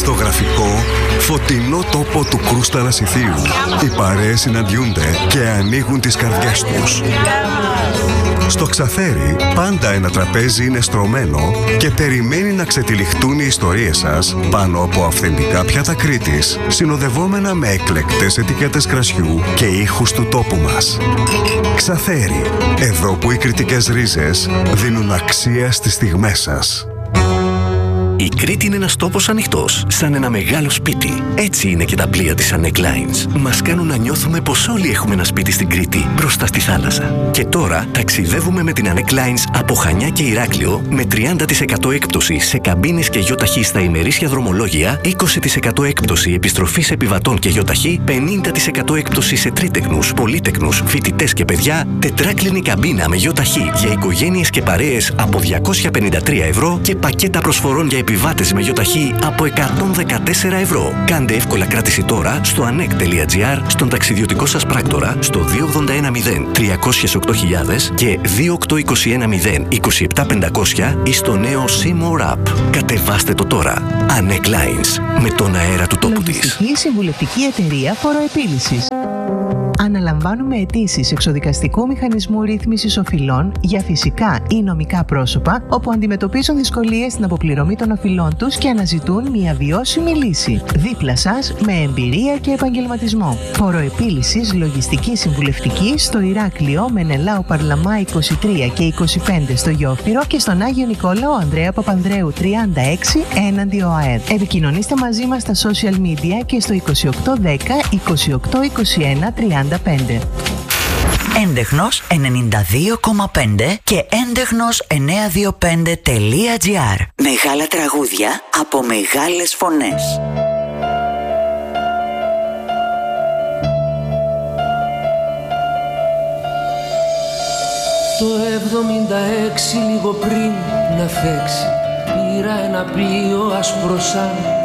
Στο γραφικό, φωτεινό τόπο του Κρούστα Ανασιθίου, οι παρέες συναντιούνται και ανοίγουν τις καρδιές τους. Στο Ξαθέρι, πάντα ένα τραπέζι είναι στρωμένο και περιμένει να ξετυλιχτούν οι ιστορίες σας πάνω από αυθεντικά πιάτα Κρήτης, συνοδευόμενα με εκλεκτές ετικέτες κρασιού και ήχους του τόπου μας. Ξαθέρι, εδώ που οι κρητικές ρίζες δίνουν αξία στις στιγμές σας. Η Κρήτη είναι ένας τόπος ανοιχτός, σαν ένα μεγάλο σπίτι. Έτσι είναι και τα πλοία της Anek Lines. Μας κάνουν να νιώθουμε πως όλοι έχουμε ένα σπίτι στην Κρήτη, μπροστά στη θάλασσα. Και τώρα ταξιδεύουμε με την Anek Lines από Χανιά και Ηράκλειο με 30% έκπτωση σε καμπίνες και γιοταχή στα ημερήσια δρομολόγια, 20% έκπτωση επιστροφής επιβατών και γιοταχή, 50% έκπτωση σε τρίτεκνους, πολύτεκνους, φοιτητές και παιδιά, τετράκλινη καμπίνα με γιοταχή για οικογένειες και παρέες από 253 ευρώ και πακέτα προσφορών για επιβάτες με γιοταχή από 114 ευρώ. Κάντε εύκολα κράτηση τώρα στο anek.gr, στον ταξιδιωτικό σας πράκτορα, στο 2810 308.000 και 28210 27500 ή στο νέο Seymour App. Κατεβάστε το τώρα. Anek Lines, με τον αέρα του τόπου της. Λογιστική Συμβουλευτική Εταιρεία Φοροεπίλησης. Αναλαμβάνουμε αιτήσεις εξοδικαστικού μηχανισμού ρύθμισης οφειλών για φυσικά ή νομικά πρόσωπα όπου αντιμετωπίζουν δυσκολίες στην αποπληρωμή των οφειλών τους και αναζητούν μια βιώσιμη λύση. Δίπλα σας με εμπειρία και επαγγελματισμό. Φοροεπίλησης Λογιστική Συμβουλευτική στο Ηράκλειο, Μενελάου Παρλαμά 23 και 25 στο Γιόφυρο και στον Άγιο Νικόλαο Ανδρέα Παπανδρέου 36 έναντι ΟΑΕΔ. Επικοινωνήστε μαζί μας στα social media και στο 2810 2821 35. Έντεχνος 92,5 και έντεχνος 925.gr. Μεγάλα τραγούδια από μεγάλες φωνές. Το 76 λίγο πριν να φέξει, πήρα ένα πλοίο άσπρο σαν